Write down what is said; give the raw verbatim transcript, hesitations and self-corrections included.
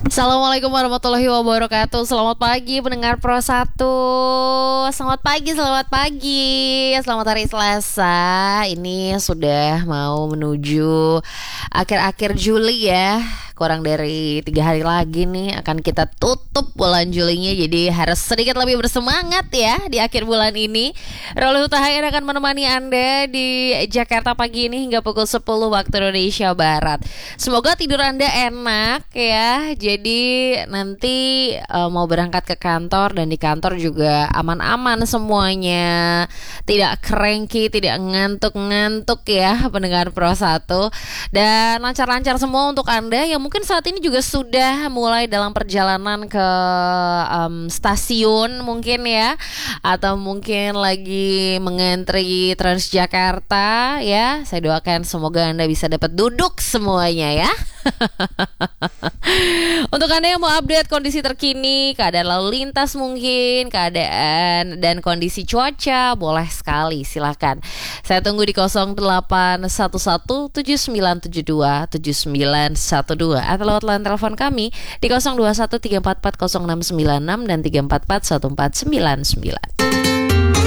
Assalamualaikum warahmatullahi wabarakatuh. Selamat pagi pendengar Pro satu. Selamat pagi, selamat pagi. Selamat hari Selasa. Ini sudah mau menuju akhir-akhir Juli ya. Kurang dari tiga hari lagi nih akan kita tutup bulan Julinya. Jadi harus sedikit lebih bersemangat ya di akhir bulan ini. Roli Hutahayan akan menemani Anda di Jakarta pagi ini hingga pukul sepuluh waktu Indonesia Barat. Semoga tidur Anda enak ya. Jadi nanti uh, mau berangkat ke kantor dan di kantor juga aman-aman semuanya. Tidak cranky, tidak ngantuk-ngantuk ya pendengar Pro satu. Dan lancar-lancar semua untuk Anda yang mungkin saat ini juga sudah mulai dalam perjalanan ke um, stasiun mungkin ya, atau mungkin lagi mengantri Transjakarta ya. Saya doakan semoga Anda bisa dapat duduk semuanya ya. Untuk Anda yang mau update kondisi terkini, keadaan lalu lintas mungkin, keadaan dan kondisi cuaca, boleh sekali silakan. Saya tunggu di nol delapan satu satu tujuh sembilan tujuh dua tujuh sembilan satu dua atau lewat line telepon kami di nol dua satu tiga empat empat nol enam sembilan enam dan tiga empat empat satu empat sembilan sembilan.